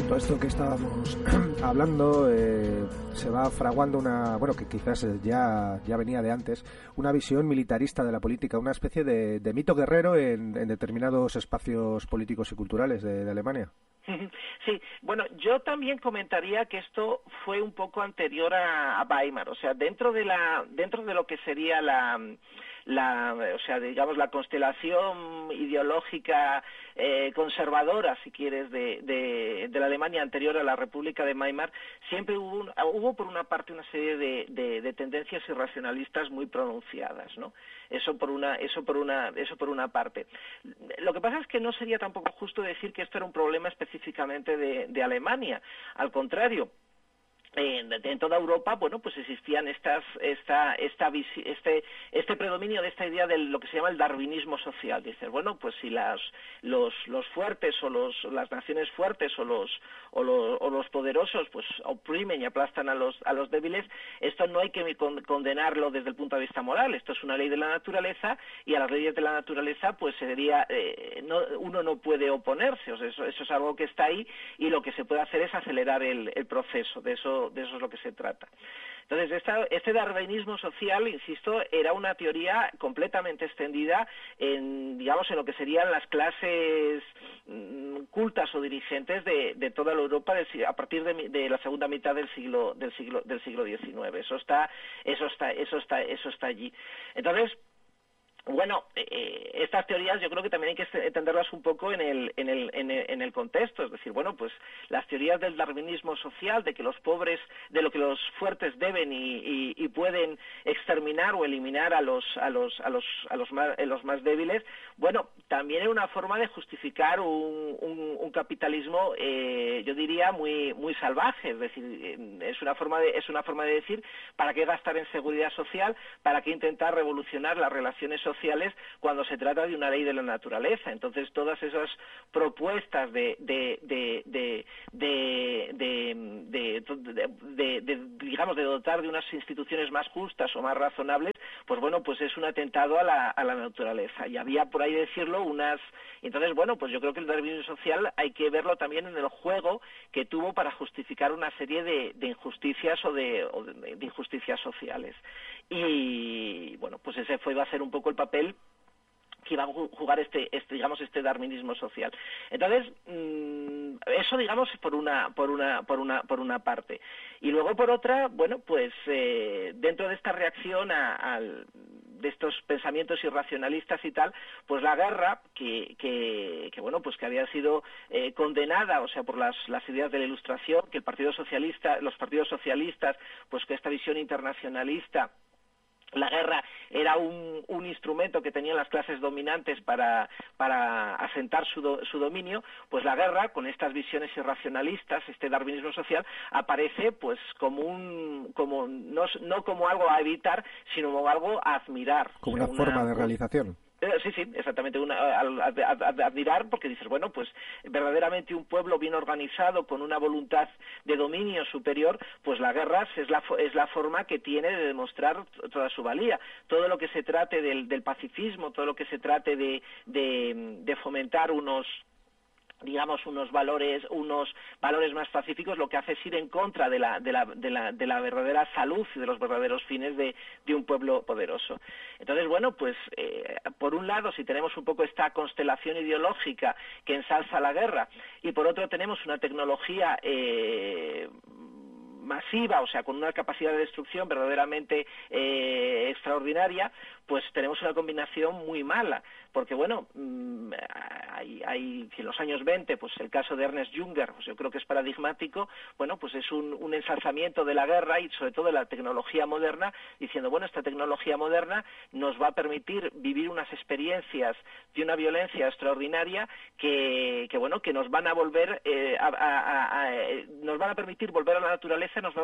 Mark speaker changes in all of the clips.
Speaker 1: todo esto que estábamos hablando se va fraguando bueno, que quizás ya venía de antes, una visión militarista de la política, una especie de mito guerrero en determinados espacios políticos y culturales de Alemania.
Speaker 2: Sí, bueno, yo también comentaría que esto fue un poco anterior a Weimar, o sea, dentro de lo que sería o sea, digamos, la constelación ideológica conservadora, si quieres, de la Alemania anterior a la República de Weimar, siempre hubo por una parte una serie de tendencias irracionalistas muy pronunciadas, ¿no? Eso por una parte. Lo que pasa es que no sería tampoco justo decir que esto era un problema específicamente de Alemania. Al contrario, en toda Europa, bueno, pues existían este predominio de esta idea de lo que se llama el darwinismo social. Dices, bueno, pues si los fuertes o las naciones fuertes o los poderosos pues oprimen y aplastan a los débiles, esto no hay que condenarlo desde el punto de vista moral. Esto es una ley de la naturaleza y a las leyes de la naturaleza pues uno no puede oponerse. O sea, eso es algo que está ahí y lo que se puede hacer es acelerar el proceso. De eso es lo que se trata. Entonces, este darwinismo social, insisto, era una teoría completamente extendida en lo que serían las clases cultas o dirigentes de toda la Europa a partir de la segunda mitad del siglo XIX. Eso está allí. Entonces, bueno, estas teorías yo creo que también hay que entenderlas un poco en el contexto, es decir, bueno, pues las teorías del darwinismo social, de que los fuertes deben y pueden exterminar o eliminar a los más débiles, bueno, también es una forma de justificar un capitalismo, yo diría muy salvaje, es decir, es una forma de decir para qué gastar en seguridad social, para qué intentar revolucionar las relaciones sociales cuando se trata de una ley de la naturaleza. Entonces todas esas propuestas de dotar de unas instituciones más justas o más razonables, pues bueno, pues es un atentado a la naturaleza. Y había, por ahí decirlo, entonces, bueno, pues yo creo que el darwinismo social hay que verlo también en el juego que tuvo para justificar una serie de injusticias o de injusticias sociales. Y bueno, pues ese va a ser un poco el papel que iba a jugar este darwinismo social. Entonces, eso digamos por una parte. Y luego por otra, bueno, pues dentro de esta reacción de estos pensamientos irracionalistas y tal, pues la guerra que bueno, pues que había sido condenada, o sea, por las ideas de la Ilustración, que los partidos socialistas, pues que esta visión internacionalista, la guerra era un instrumento que tenían las clases dominantes para asentar su dominio, pues la guerra, con estas visiones irracionalistas, este darwinismo social, aparece pues no como algo a evitar, sino como algo a admirar.
Speaker 1: Como una forma de realización.
Speaker 2: Sí, exactamente, admirar, porque dices, bueno, pues verdaderamente un pueblo bien organizado, con una voluntad de dominio superior, pues la guerra es la forma que tiene de demostrar toda su valía. Todo lo que se trate del pacifismo, todo lo que se trate de fomentar unos valores más pacíficos, lo que hace es ir en contra de la verdadera salud y de los verdaderos fines de un pueblo poderoso. Entonces, bueno, pues por un lado, si tenemos un poco esta constelación ideológica que ensalza la guerra, y por otro tenemos una tecnología masiva, o sea, con una capacidad de destrucción verdaderamente extraordinaria, pues tenemos una combinación muy mala, porque bueno, hay en los años 20, pues el caso de Ernest Jünger, pues yo creo que es paradigmático, bueno, pues es un ensalzamiento de la guerra y sobre todo de la tecnología moderna, diciendo, bueno, esta tecnología moderna nos va a permitir vivir unas experiencias de una violencia extraordinaria que nos van a volver nos van a permitir volver a la naturaleza, nos van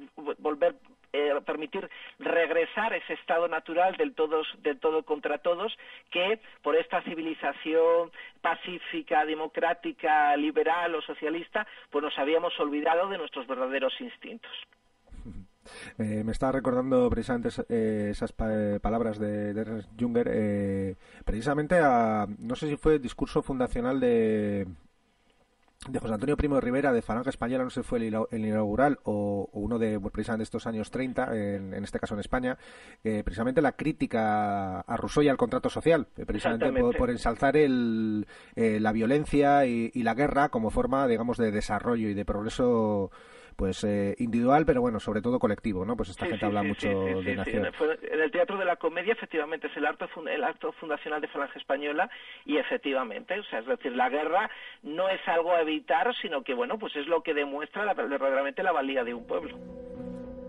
Speaker 2: a permitir regresar a ese estado natural del todo contra todos, que por esta civilización pacífica, democrática, liberal o socialista, pues nos habíamos olvidado de nuestros verdaderos instintos.
Speaker 1: Me estaba recordando precisamente esas palabras de Ernst Jünger, precisamente no sé si fue el discurso fundacional de de José Antonio Primo de Rivera, de Falange Española, no sé si fue el inaugural o uno de precisamente estos años 30, en este caso en España, precisamente la crítica a Rousseau y al contrato social, precisamente por ensalzar la violencia y la guerra como forma, digamos, de desarrollo y de progreso, pues individual, pero bueno, sobre todo colectivo, ¿no? Pues esta gente habla mucho de nación.
Speaker 2: En el Teatro de la Comedia, efectivamente, es el acto fundacional de Falange Española y efectivamente, o sea, es decir, la guerra no es algo a evitar, sino que, bueno, pues es lo que demuestra verdaderamente la valía de un pueblo.